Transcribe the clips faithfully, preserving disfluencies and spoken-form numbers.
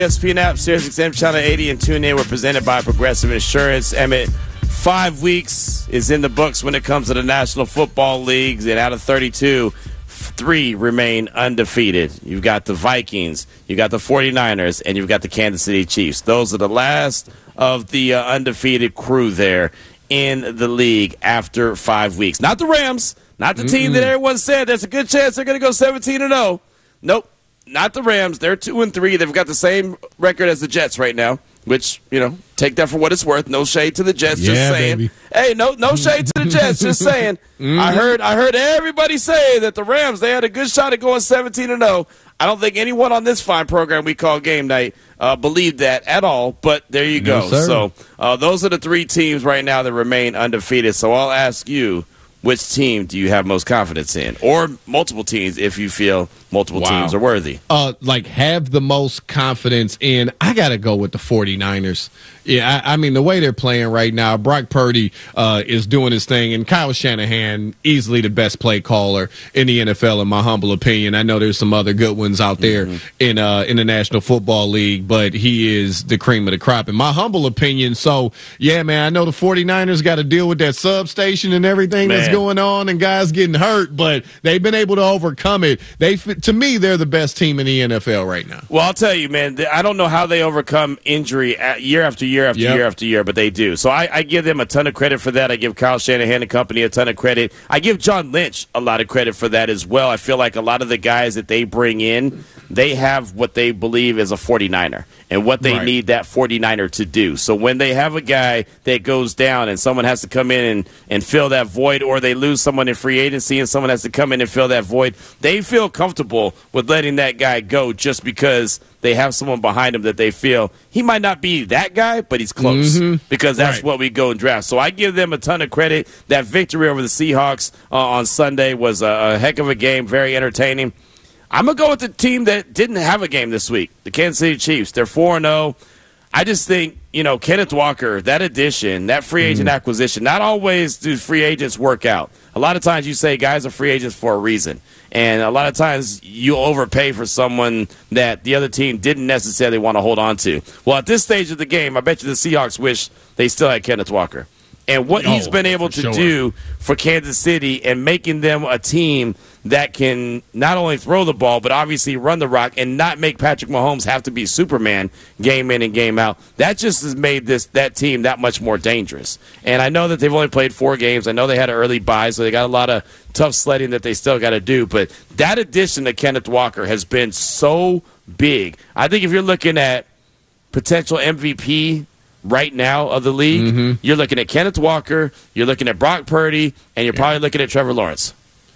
E S P N app, SiriusXM Channel eighty, and tune in. We're presented by Progressive Insurance. Emmett, five weeks is in the books when it comes to the National Football League, and out of thirty-two, three remain undefeated. You've got the Vikings, you've got the 49ers, and you've got the Kansas City Chiefs. Those are the last of the uh, undefeated crew there in the league after five weeks. Not the Rams, not the Mm-mm. team that everyone said there's a good chance they're going to go seventeen and oh. Nope. Not the Rams. They're two and three. They've got the same record as the Jets right now, which, you know, take that for what it's worth. No shade to the Jets. Yeah, just saying. Baby. Hey, no, no shade to the Jets. Just saying. Mm-hmm. I heard, I heard everybody say that the Rams, they had a good shot at going seventeen and oh. I don't think anyone on this fine program we call Game Night uh, believed that at all. But there you go. No, so uh, those are the three teams right now that remain undefeated. So I'll ask you, which team do you have most confidence in? Or multiple teams if you feel multiple wow. teams are worthy. Uh, like, have the most confidence in, I got to go with the 49ers. Yeah, I, I mean, the way they're playing right now, Brock Purdy uh, is doing his thing, and Kyle Shanahan, easily the best play caller in the N F L, in my humble opinion. I know there's some other good ones out there mm-hmm. in uh, in the National Football League, but he is the cream of the crop, in my humble opinion. So, yeah, man, I know the 49ers got to deal with that substation and everything man. that's going on and guys getting hurt, but they've been able to overcome it. They, to me, they're the best team in the N F L right now. Well, I'll tell you, man, I don't know how they overcome injury year after year after yep. year after year, but they do. So I, I give them a ton of credit for that. I give Kyle Shanahan and company a ton of credit. I give John Lynch a lot of credit for that as well. I feel like a lot of the guys that they bring in, they have what they believe is a 49er and what they right. need that 49er to do. So when they have a guy that goes down and someone has to come in and, and fill that void, or they lose someone in free agency and someone has to come in and fill that void, they feel comfortable with letting that guy go just because they have someone behind him that they feel he might not be that guy, but he's close mm-hmm. because that's right. what we go and draft. So I give them a ton of credit. That victory over the Seahawks uh, on Sunday was a, a heck of a game, very entertaining. I'm going to go with the team that didn't have a game this week, the Kansas City Chiefs. They're four and oh. I just think, you know, Kenneth Walker, that addition, that free agent mm-hmm. acquisition, not always do free agents work out. A lot of times you say guys are free agents for a reason. And a lot of times you overpay for someone that the other team didn't necessarily want to hold on to. Well, at this stage of the game, I bet you the Seahawks wish they still had Kenneth Walker. And what oh, he's been able to sure. do for Kansas City and making them a team that can not only throw the ball, but obviously run the rock and not make Patrick Mahomes have to be Superman game in and game out. That just has made this that team that much more dangerous. And I know that they've only played four games. I know they had an early bye, so they got a lot of tough sledding that they still got to do. But that addition to Kenneth Walker has been so big. I think if you're looking at potential M V P right now of the league, mm-hmm. you're looking at Kenneth Walker, you're looking at Brock Purdy, and you're yeah. probably looking at Trevor Lawrence.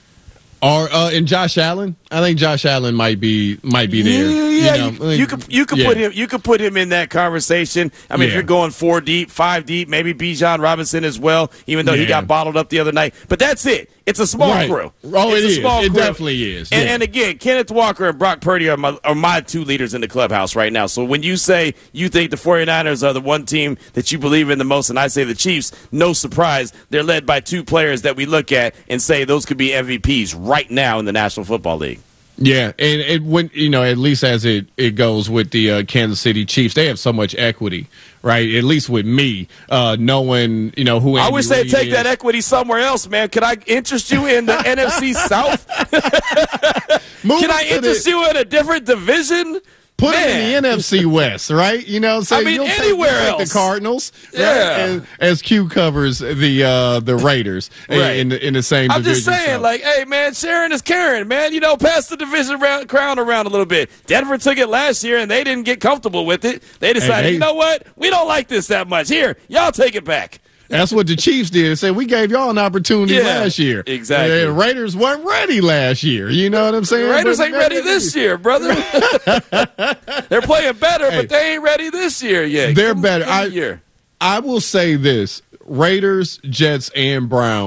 Or uh, and Josh Allen, I think Josh Allen might be might be there. Yeah, you, know? you, you could you could yeah. put him you could put him in that conversation. I mean, yeah. if you're going four deep, five deep, maybe Bijan Robinson as well. Even though yeah. he got bottled up the other night, but that's it. It's a small right. crew. Oh, it's it a is. Small it crew. definitely is. And, yeah. and again, Kenneth Walker and Brock Purdy are my, are my two leaders in the clubhouse right now. So when you say you think the 49ers are the one team that you believe in the most, and I say the Chiefs, no surprise, they're led by two players that we look at and say those could be M V Ps right now in the National Football League. Yeah, and it when you know, at least as it, it goes with the uh, Kansas City Chiefs, they have so much equity, right? At least with me, uh, knowing you know who. Andy I wish they'd Reid take is. that equity somewhere else, man. Could I interest you in the N F C South? Can I interest the, you in a different division? Put Man. it in the N F C West, right? You know, so I mean, you'll anywhere take, you'll else. Take the Cardinals, right? Yeah. As, as Q covers the uh, the Raiders right. in the in the same. I'm division, just saying, so. like, hey, man, Sharon is Karen, man. You know, pass the division round, crown around a little bit. Denver took it last year, and they didn't get comfortable with it. They decided, hey, they, you know what? We don't like this that much. Here, y'all take it back. That's what the Chiefs did. They said, we gave y'all an opportunity yeah, last year. Exactly. The Raiders weren't ready last year. You know what I'm saying? The Raiders but ain't ready this year, brother. They're playing better, hey, but they ain't ready this year yet. They're Come, better. I, year. I will say this. Raiders, Jets, and Browns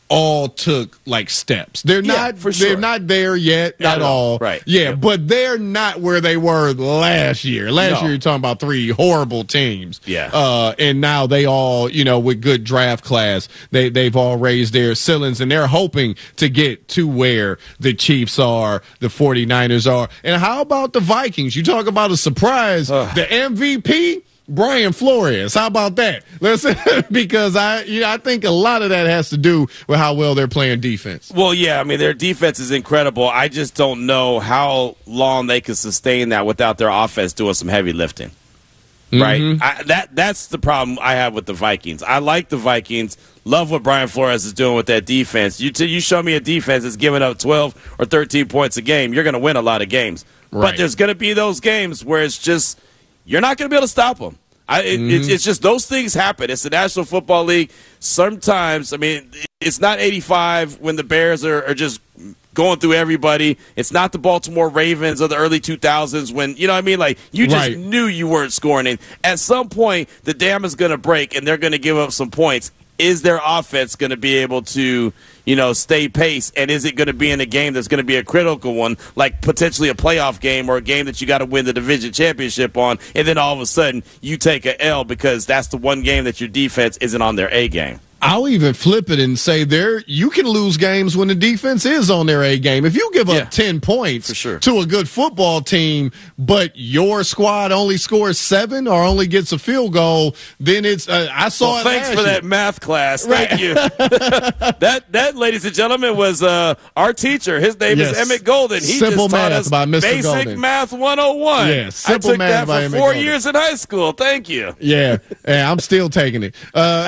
all took like steps. They're Yeah, not for sure. they're not there yet Not at at all. all. Right. Yeah, Yep. but they're not where they were last year. Last No. year you're talking about three horrible teams. Yeah. Uh, and now they all, you know, with good draft class, they they've all raised their ceilings and they're hoping to get to where the Chiefs are, the 49ers are. And how about the Vikings? You talk about a surprise. Ugh. The M V P, Brian Flores. How about that? Listen, because I, you know, I think a lot of that has to do with how well they're playing defense. Well, yeah, I mean, their defense is incredible. I just don't know how long they can sustain that without their offense doing some heavy lifting. Right? Mhm. I, that That's the problem I have with the Vikings. I like the Vikings. Love what Brian Flores is doing with that defense. You t- you show me a defense that's giving up twelve or thirteen points a game, you're going to win a lot of games. But Right. there's going to be those games where it's just you're not going to be able to stop them. I, it, Mm-hmm. it's, it's just those things happen. It's the National Football League. Sometimes, I mean, it's not eighty-five when the Bears are, are just going through everybody. It's not the Baltimore Ravens of the early two thousands when, you know what I mean? Like, you just Right. knew you weren't scoring. And at some point, the dam is going to break and they're going to give up some points. Is their offense going to be able to, you know, stay pace? And is it going to be in a game that's going to be a critical one, like potentially a playoff game or a game that you got to win the division championship on, and then all of a sudden you take a L because that's the one game that your defense isn't on their A game? I'll even flip it and say there you can lose games when the defense is on their A game. If you give up Yeah. ten points For sure. to a good football team, but your squad only scores seven or only gets a field goal, then it's uh, I saw Well, it thanks last for year. that math class. Thank you. that, that, ladies and gentlemen, was uh, our teacher. His name Yes. is Emmett Golden. He Simple just taught Math us by Mister basic Golden. math one oh one. Yeah, Simple I took Math that by for Emmett four Golden. years in high school. Thank you. Yeah, yeah, I'm still taking it. Uh,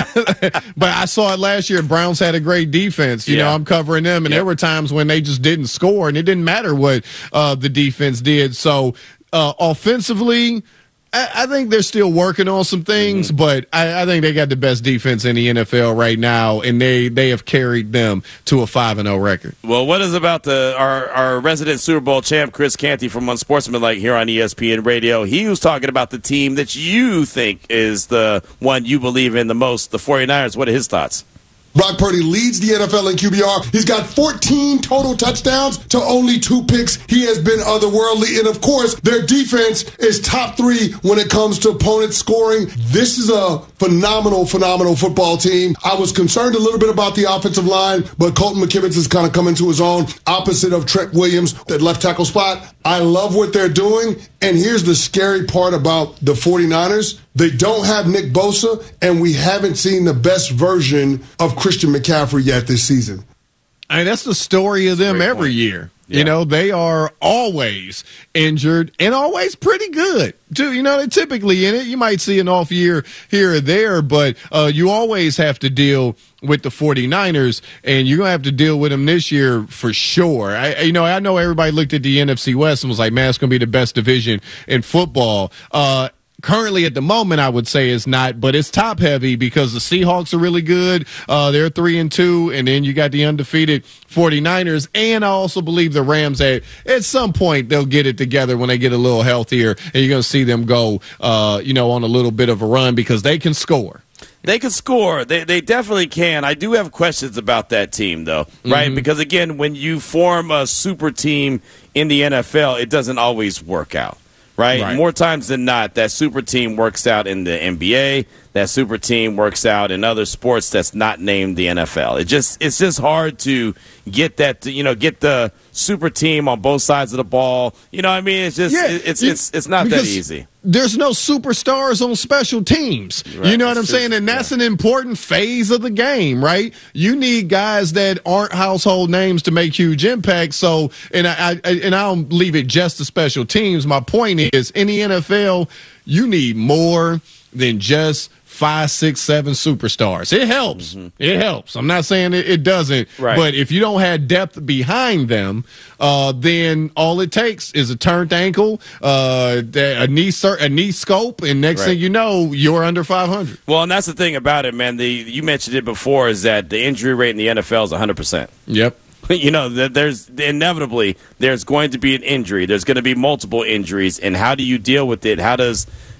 but I saw it last year. Browns had a great defense. You Yeah. know, I'm covering them, and Yep. there were times when they just didn't score, and it didn't matter what uh, the defense did. So uh, offensively, I, I think they're still working on some things, Mm-hmm. but I, I think they got the best defense in the N F L right now, and they, they have carried them to a five and oh record. Well, what is about the our, our resident Super Bowl champ, Chris Canty from Unsportsmanlike here on E S P N Radio? He was talking about the team that you think is the one you believe in the most, the 49ers. What are his thoughts? Brock Purdy leads the N F L in Q B R. He's got fourteen total touchdowns to only two picks. He has been otherworldly. And, of course, their defense is top three when it comes to opponent scoring. This is a phenomenal, phenomenal football team. I was concerned a little bit about the offensive line, but Colton McKivitz is kind of coming to his own, opposite of Trent Williams, that left tackle spot. I love what they're doing. And here's the scary part about the 49ers. They don't have Nick Bosa, and we haven't seen the best version of Christian McCaffrey yet this season. I mean, that's the story of them Great every point. year. Yeah. You know, they are always injured and always pretty good, too. You know, they typically in it. You might see an off year here or there, but uh, you always have to deal with the 49ers, and you're going to have to deal with them this year for sure. I, you know, I know everybody looked at the N F C West and was like, man, it's going to be the best division in football. Uh Currently, at the moment, I would say it's not, but it's top heavy because the Seahawks are really good. Uh, they're three and two, and then you got the undefeated 49ers. And I also believe the Rams at at some point they'll get it together when they get a little healthier, and you're going to see them go, uh, you know, on a little bit of a run because they can score. They can score. They they definitely can. I do have questions about that team, though, right? Mm-hmm. Because, again, when you form a super team in the N F L, it doesn't always work out. Right? Right. More times than not, that super team works out in the N B A. That super team works out in other sports that's not named the N F L. It just it's just hard to get that to, you know, get the super team on both sides of the ball. You know what I mean? It's just Yeah, it- it's you- it's it's not that because easy. There's no superstars on special teams. Right, You know what I'm that's true. saying? And that's an important phase of the game, right? You need guys that aren't household names to make huge impacts. So, and I, I and I don't leave it just to special teams. My point is, in the N F L, you need more than just five, six, seven superstars. It helps. It helps. I'm not saying it, it doesn't. Right. But if you don't have depth behind them, uh, then all it takes is a turned ankle, uh, a knee cer- a knee scope, and next Right. thing you know, you're under five hundred. Well, and that's the thing about it, man. The you mentioned it before is that the injury rate in the N F L is one hundred percent. Yep. You know, that there's inevitably there's going to be an injury. There's going to be multiple injuries, and how do you deal with it? How does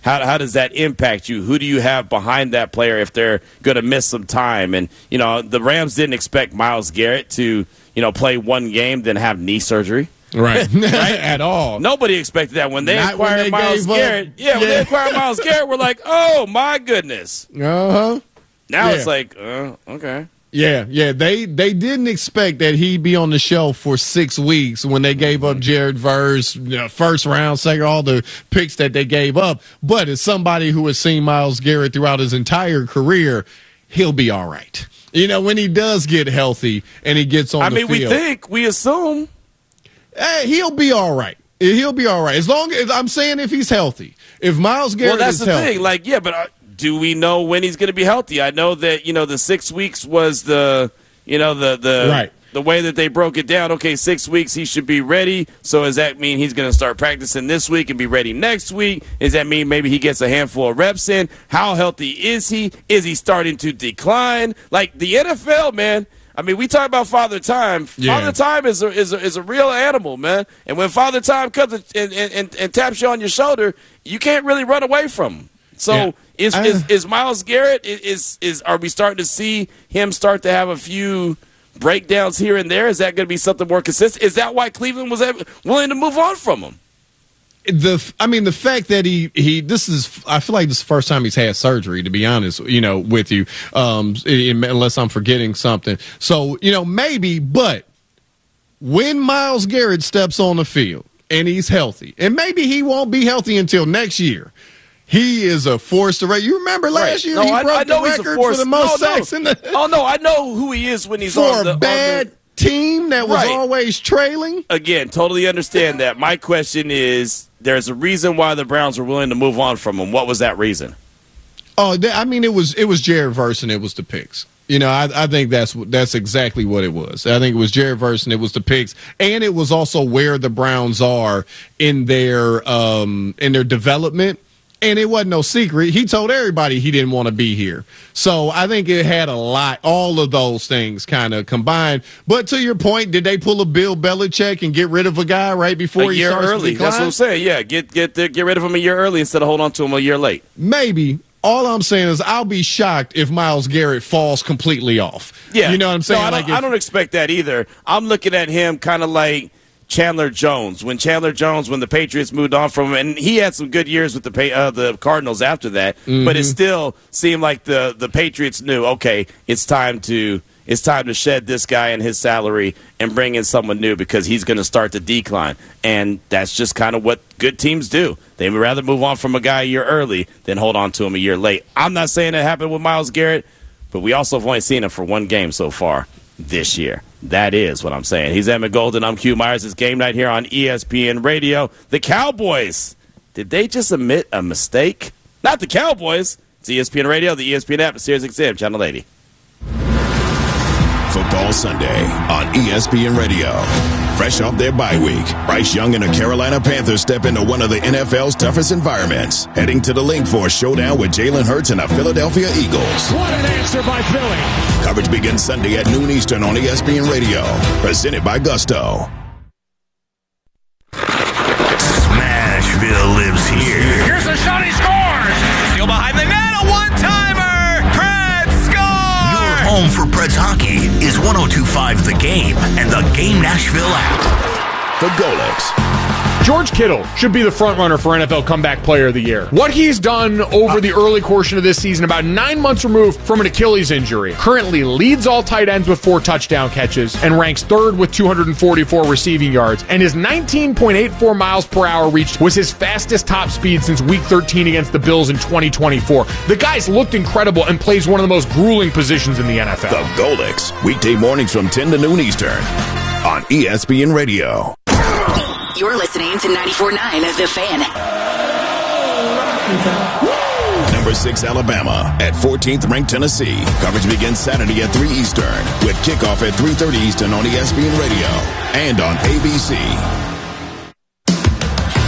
how how does that impact you? Who do you have behind that player if they're going to miss some time? And, you know, the Rams didn't expect Myles Garrett to, you know, play one game, then have knee surgery. Right. right. At all. Nobody expected that. When they Not acquired when they Myles Garrett, yeah, yeah, when they acquired Myles Garrett, we're like, oh, my goodness. Uh-huh. Now yeah. it's like, uh, okay. Yeah, yeah. They they didn't expect that he'd be on the shelf for six weeks when they gave up Jared Verse, you know, first round, second, all the picks that they gave up. But as somebody who has seen Myles Garrett throughout his entire career, he'll be all right. You know, when he does get healthy and he gets on I the mean, field. we think, we assume. Hey, he'll be all right. He'll be all right. As long as, I'm saying if he's healthy. If Myles Garrett well, that's is the healthy. thing. Like, yeah, but uh, do we know when he's going to be healthy? I know that, you know, the six weeks was the, you know, the the right. the way that they broke it down. Okay, six weeks he should be ready. So does that mean he's going to start practicing this week and be ready next week? Does that mean maybe he gets a handful of reps in? How healthy is he? Is he starting to decline? Like the N F L, man. I mean, we talk about Father Time. Yeah. Father Time is a, is, a, is a real animal, man. And when Father Time comes and, and, and, and taps you on your shoulder, you can't really run away from him. So yeah. is, I, is is Myles Garrett, is is are we starting to see him start to have a few breakdowns here and there? Is that going to be something more consistent? Is that why Cleveland was willing to move on from him? The, I mean, the fact that he, he, this is, I feel like this is the first time he's had surgery, to be honest, you know, with you, um, unless I'm forgetting something. So, you know, maybe, but when Myles Garrett steps on the field and he's healthy, and maybe he won't be healthy until next year, he is a force to rate. You remember last right. year no, he I, broke I know the he's record a force. for the most no, sacks no. in the. Oh no, I know who he is when he's for on the a bad on the, team that was right. always trailing. Again, totally understand that. My question is, there's a reason why the Browns were willing to move on from him. What was that reason? Oh, I mean, it was it was Jared Verse and it was the picks. You know, I, I think that's that's exactly what it was. I think it was Jared Verse and it was the picks, and it was also where the Browns are in their um, in their development. And it wasn't no secret. He told everybody he didn't want to be here. So I think it had a lot, all of those things kind of combined. But to your point, did they pull a Bill Belichick and get rid of a guy right before a he year starts early? to decline? That's what I'm saying. Yeah, get get the, get rid of him a year early instead of hold on to him a year late. Maybe. All I'm saying is I'll be shocked if Myles Garrett falls completely off. Yeah, you know what I'm saying? No, I, don't, like if, I don't expect that either. I'm looking at him kind of like Chandler Jones. When Chandler Jones, when the Patriots moved on from him, and he had some good years with the uh, the Cardinals after that, mm-hmm. but it still seemed like the, the Patriots knew, okay, it's time to it's time to shed this guy and his salary and bring in someone new because he's going to start to decline. And that's just kind of what good teams do. They would rather move on from a guy a year early than hold on to him a year late. I'm not saying it happened with Myles Garrett, but we also have only seen him for one game so far this year. That is what I'm saying. He's Emmett Golden. I'm Q Myers. It's game night here on E S P N Radio. The Cowboys, did they just admit a mistake? Not the Cowboys. It's E S P N Radio, the E S P N app, Sirius X M, Channel eighty. Football Sunday on E S P N Radio. Fresh off their bye week, Bryce Young and the Carolina Panthers step into one of the N F L's toughest environments, heading to the link for a showdown with Jalen Hurts and the Philadelphia Eagles. What an answer by Philly. Coverage begins Sunday at noon Eastern on E S P N Radio. Presented by Gusto. Smashville lives here. Here's a shot, he scores! Still behind the net, a one-timer! Preds score! Your home for Preds hockey is one oh two point five The Game and the Game Nashville app. The Golix. George Kittle should be the front runner for N F L Comeback Player of the Year. What he's done over the early portion of this season, about nine months removed from an Achilles injury, currently leads all tight ends with four touchdown catches and ranks third with two hundred forty-four receiving yards. And his nineteen point eight four miles per hour reach was his fastest top speed since week thirteen against the Bills in twenty twenty-four. The guy's looked incredible and plays one of the most grueling positions in the N F L. The Golix. Weekday mornings from ten to noon Eastern on E S P N Radio. You're listening to ninety-four point nine The Fan. Number six, Alabama at fourteenth ranked Tennessee. Coverage begins Saturday at three Eastern with kickoff at three thirty Eastern on E S P N Radio and on A B C.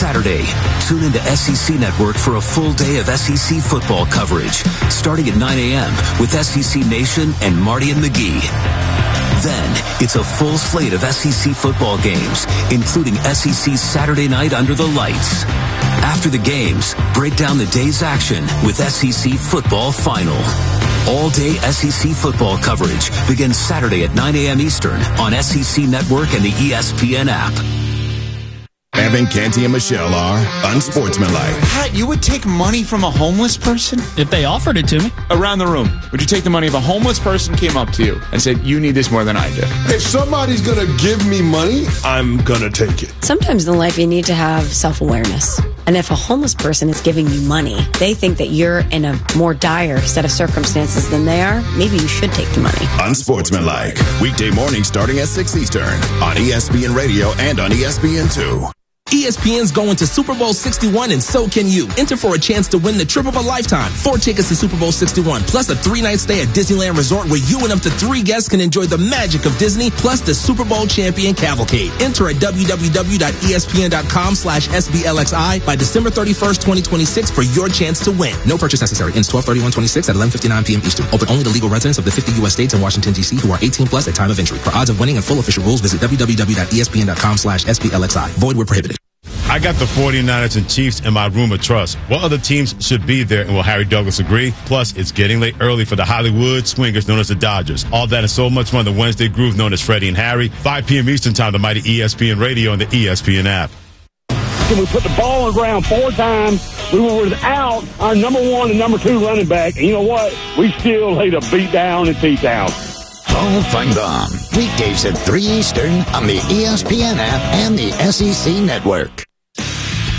Saturday, tune into S E C Network for a full day of S E C football coverage, starting at nine a.m. with S E C Nation and Marty and McGee. Then, it's a full slate of S E C football games, including S E C Saturday Night Under the Lights. After the games, break down the day's action with S E C Football Final. All-day S E C football coverage begins Saturday at nine a.m. Eastern on S E C Network and the E S P N app. Evan, Canty, and Michelle are unsportsmanlike. Pat, you would take money from a homeless person? If they offered it to me. Around the room, would you take the money if a homeless person came up to you and said, you need this more than I do? If somebody's going to give me money, I'm going to take it. Sometimes in life you need to have self-awareness. And if a homeless person is giving you money, they think that you're in a more dire set of circumstances than they are, maybe you should take the money. Unsportsmanlike. Weekday mornings starting at six Eastern on E S P N Radio and on E S P N two. E S P N's going to Super Bowl sixty-one, and so can you. Enter for a chance to win the trip of a lifetime. Four tickets to Super Bowl sixty-one, plus a three-night stay at Disneyland Resort where you and up to three guests can enjoy the magic of Disney, plus the Super Bowl champion cavalcade. Enter at www.espn.com slash SBLXI by December thirty-first, twenty twenty-six for your chance to win. No purchase necessary. Ends twelve thirty-one twenty-six at eleven fifty-nine p.m. Eastern. Open only to legal residents of the fifty U S states and Washington, D C who are eighteen plus at time of entry. For odds of winning and full official rules, visit www.espn.com slash SBLXI. Void where prohibited. I got the forty-niners and Chiefs in my room of trust. What other teams should be there, and will Harry Douglas agree? Plus, it's getting late early for the Hollywood Swingers known as the Dodgers. All that and so much more on the Wednesday Groove known as Freddie and Harry. five p.m. Eastern Time, the mighty E S P N Radio and the E S P N app. We put the ball on the ground four times. We were without our number one and number two running back. And you know what? We still laid a beat down in T-Town. Paul Feinbaum, weekdays at three Eastern on the E S P N app and the S E C Network.